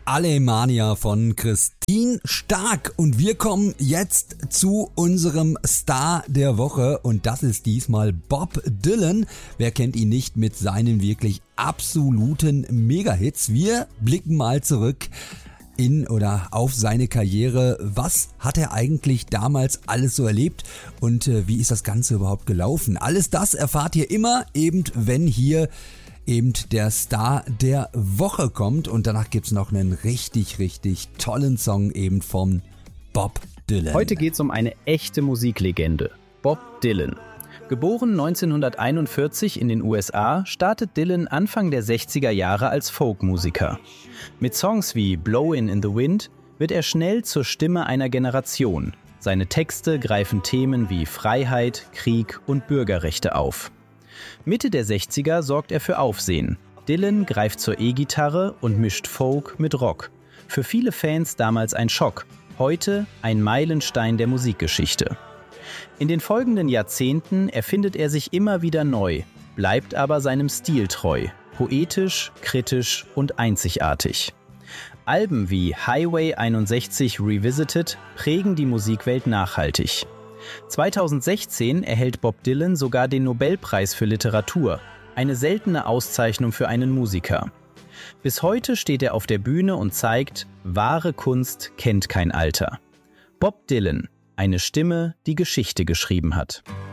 Alemania von Christine Stark und wir kommen jetzt zu unserem Star der Woche und das ist diesmal Bob Dylan. Wer kennt ihn nicht mit seinen wirklich absoluten Mega-Hits? Wir blicken mal zurück in oder auf seine Karriere. Was hat er eigentlich damals alles so erlebt und wie ist das Ganze überhaupt gelaufen? Alles das erfahrt ihr immer, eben wenn hier eben der Star der Woche kommt und danach gibt's noch einen richtig tollen Song eben von Bob Dylan. Heute geht's um eine echte Musiklegende, Bob Dylan. Geboren 1941 in den USA, startet Dylan Anfang der 60er Jahre als Folkmusiker. Mit Songs wie Blowin' in the Wind wird er schnell zur Stimme einer Generation. Seine Texte greifen Themen wie Freiheit, Krieg und Bürgerrechte auf. Mitte der 60er sorgt er für Aufsehen. Dylan greift zur E-Gitarre und mischt Folk mit Rock. Für viele Fans damals ein Schock, heute ein Meilenstein der Musikgeschichte. In den folgenden Jahrzehnten erfindet er sich immer wieder neu, bleibt aber seinem Stil treu, poetisch, kritisch und einzigartig. Alben wie Highway 61 Revisited prägen die Musikwelt nachhaltig. 2016 erhält Bob Dylan sogar den Nobelpreis für Literatur, eine seltene Auszeichnung für einen Musiker. Bis heute steht er auf der Bühne und zeigt, wahre Kunst kennt kein Alter. Bob Dylan, eine Stimme, die Geschichte geschrieben hat.